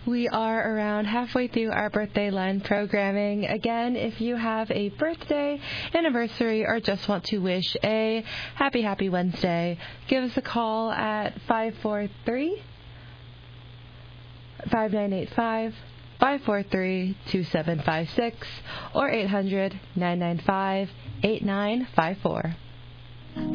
We are around halfway through our birthday line programming. Again, if you have a birthday, anniversary, or just want to wish a happy Wednesday, give us a call at 543-5985, 543-2756, or 800-995-8954.